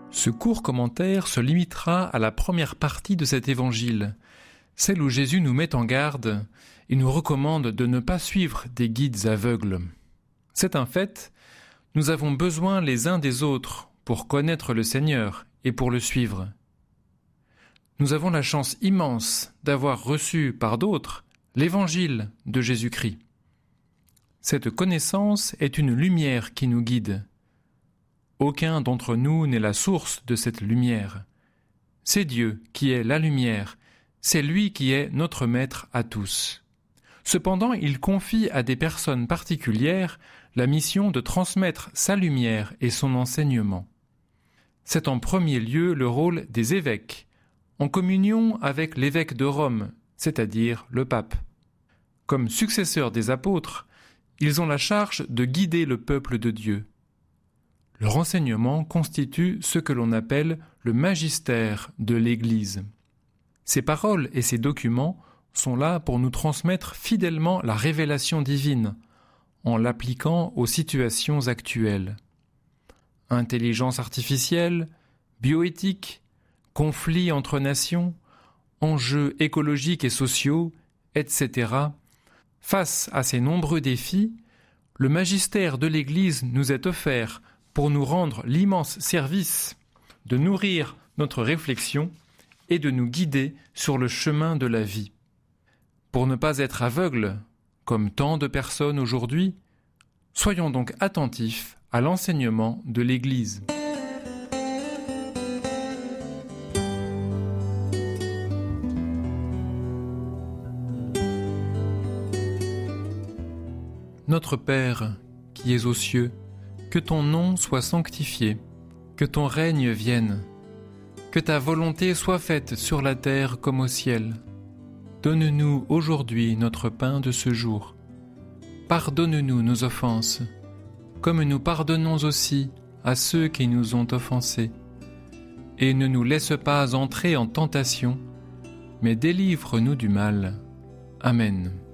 Ce court commentaire se limitera à la première partie de cet évangile, celle où Jésus nous met en garde et nous recommande de ne pas suivre des guides aveugles. C'est un fait, nous avons besoin les uns des autres pour connaître le Seigneur et pour le suivre. Nous avons la chance immense d'avoir reçu par d'autres l'évangile de Jésus-Christ. Cette connaissance est une lumière qui nous guide. Aucun d'entre nous n'est la source de cette lumière. C'est Dieu qui est la lumière, c'est lui qui est notre maître à tous. Cependant, il confie à des personnes particulières la mission de transmettre sa lumière et son enseignement. C'est en premier lieu le rôle des évêques, en communion avec l'évêque de Rome, c'est-à-dire le pape. Comme successeurs des apôtres, ils ont la charge de guider le peuple de Dieu. Leur enseignement constitue ce que l'on appelle le magistère de l'Église. Ces paroles et ces documents sont là pour nous transmettre fidèlement la révélation divine, en l'appliquant aux situations actuelles. Intelligence artificielle, bioéthique, conflits entre nations, enjeux écologiques et sociaux, etc. Face à ces nombreux défis, le magistère de l'Église nous est offert pour nous rendre l'immense service de nourrir notre réflexion et de nous guider sur le chemin de la vie. Pour ne pas être aveugles, comme tant de personnes aujourd'hui, soyons donc attentifs à l'enseignement de l'Église. Notre Père, qui es aux cieux, que ton nom soit sanctifié, que ton règne vienne, que ta volonté soit faite sur la terre comme au ciel. Donne-nous aujourd'hui notre pain de ce jour. Pardonne-nous nos offenses, comme nous pardonnons aussi à ceux qui nous ont offensés. Et ne nous laisse pas entrer en tentation, mais délivre-nous du mal. Amen.